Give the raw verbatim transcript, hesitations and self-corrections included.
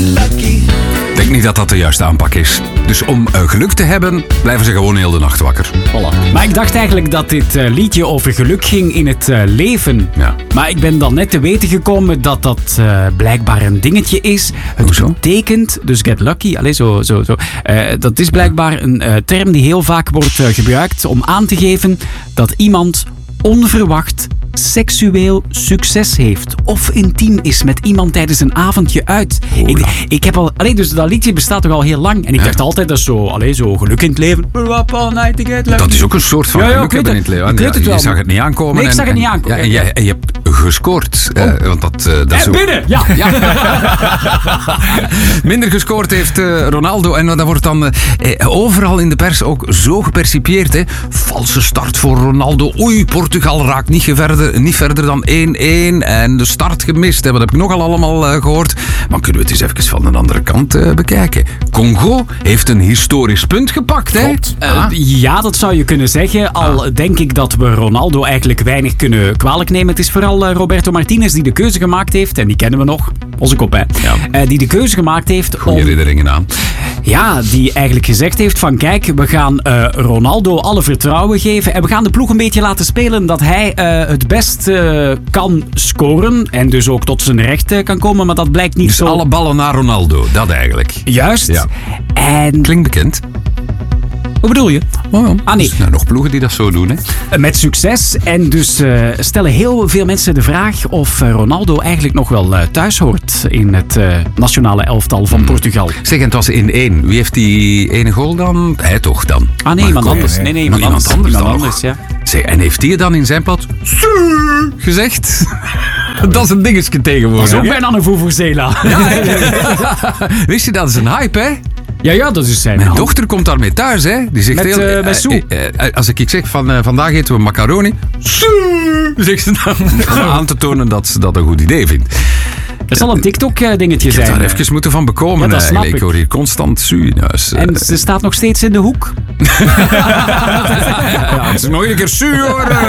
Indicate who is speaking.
Speaker 1: Ik denk niet dat dat de juiste aanpak is. Dus om uh, geluk te hebben, blijven ze gewoon heel de nacht wakker.
Speaker 2: Voilà. Maar ik dacht eigenlijk dat dit uh, liedje over geluk ging in het uh, leven.
Speaker 1: Ja.
Speaker 2: Maar ik ben dan net te weten gekomen dat dat uh, blijkbaar een dingetje is. Het
Speaker 1: Hoezo?
Speaker 2: betekent, dus get lucky, allez, zo, zo, zo. Uh, dat is blijkbaar een uh, term die heel vaak wordt uh, gebruikt om aan te geven dat iemand onverwacht seksueel succes heeft of intiem is met iemand tijdens een avondje uit. Ik, ik heb al, allee, dus dat liedje bestaat toch al heel lang en ik
Speaker 1: Ja.
Speaker 2: dacht altijd dat is zo, allee, zo geluk in het leven. We're up all night to get lucky.
Speaker 1: Dat is ook een soort van
Speaker 2: Ja, ja,
Speaker 1: geluk
Speaker 2: ik weet
Speaker 1: hebben in
Speaker 2: het.
Speaker 1: het leven.
Speaker 2: Ik weet het
Speaker 1: Ja,
Speaker 2: wel,
Speaker 1: je zag
Speaker 2: maar-
Speaker 1: het niet aankomen.
Speaker 2: Nee, ik
Speaker 1: en-
Speaker 2: zag het
Speaker 1: en-
Speaker 2: niet aankomen.
Speaker 1: Ja, en,
Speaker 2: Ja.
Speaker 1: jij, en je hebt gescoord.
Speaker 2: Oh.
Speaker 1: Uh, want dat, uh, dat is
Speaker 2: En
Speaker 1: ook...
Speaker 2: binnen, ja. ja.
Speaker 1: Minder gescoord heeft uh, Ronaldo. En dat wordt dan uh, overal in de pers ook zo gepercipieerd. Hè. Valse start voor Ronaldo. Oei, Portugal raakt niet verder, niet verder dan één-één. En de start gemist. Hè. Dat heb ik nogal allemaal uh, gehoord. Maar kunnen we het eens even van een andere kant uh, bekijken. Congo heeft een historisch punt gepakt. Hè.
Speaker 2: Uh, ja, dat zou je kunnen zeggen. Al
Speaker 1: Ah.
Speaker 2: denk ik dat we Ronaldo eigenlijk weinig kunnen kwalijk nemen. Het is vooral uh, Roberto Martinez die de keuze gemaakt heeft. En die kennen we nog. Onze kop, hè.
Speaker 1: Ja.
Speaker 2: Uh, die de keuze gemaakt heeft
Speaker 1: Goeie
Speaker 2: om...
Speaker 1: herinneringen aan.
Speaker 2: Ja, die eigenlijk gezegd heeft van kijk, we gaan uh, Ronaldo alle vertrouwen geven en we gaan de ploeg een beetje laten spelen dat hij uh, het best uh, kan scoren en dus ook tot zijn recht uh, kan komen, maar dat blijkt niet
Speaker 1: Dus
Speaker 2: zo...
Speaker 1: alle ballen naar Ronaldo. Dat eigenlijk.
Speaker 2: Juist.
Speaker 1: Ja.
Speaker 2: En...
Speaker 1: Klinkt bekend.
Speaker 2: Hoe bedoel je?
Speaker 1: Oh, ja.
Speaker 2: Ah, nee.
Speaker 1: Dus, nou, nog ploegen die dat zo doen. Hè.
Speaker 2: Met succes. En dus uh, stellen heel veel mensen de vraag of uh, Ronaldo eigenlijk nog wel uh, thuis hoort in het uh, nationale elftal van Portugal.
Speaker 1: Zeg, en het was in-één. Wie heeft die ene goal dan? Hij toch dan?
Speaker 2: Ah nee,
Speaker 1: Maar
Speaker 2: iemand
Speaker 1: kom,
Speaker 2: anders.
Speaker 1: hè.
Speaker 2: Nee, nee,
Speaker 1: Maar
Speaker 2: iemand,
Speaker 1: iemand anders
Speaker 2: Iemand
Speaker 1: dan
Speaker 2: anders, ja.
Speaker 1: Zeg, en heeft hij dan in zijn plaats "Su" gezegd? Dat is een dingetje tegenwoordig.
Speaker 2: Dat is ook
Speaker 1: hè?
Speaker 2: bijna een Vuvuzela.
Speaker 1: Ja, wist je, dat is een hype, hè?
Speaker 2: Ja, ja, dat is zijn
Speaker 1: Mijn
Speaker 2: hand.
Speaker 1: dochter komt daarmee thuis, hè? Die zegt
Speaker 2: Met,
Speaker 1: heel...
Speaker 2: eh,
Speaker 1: eh,
Speaker 2: met soep.
Speaker 1: eh, eh, als ik zeg van uh, vandaag eten we macaroni, "Su", zegt ze dan. Om aan te tonen dat ze dat een goed idee vindt.
Speaker 2: Dat zal een TikTok-dingetje
Speaker 1: Ik heb
Speaker 2: zijn.
Speaker 1: daar even moeten van bekomen.
Speaker 2: Ja, dat snap
Speaker 1: eigenlijk.
Speaker 2: ik.
Speaker 1: Ik hoor hier constant Su in huis. eh.
Speaker 2: En ze staat nog steeds in de hoek.
Speaker 1: Ja, het is nog een keer Su, hoor.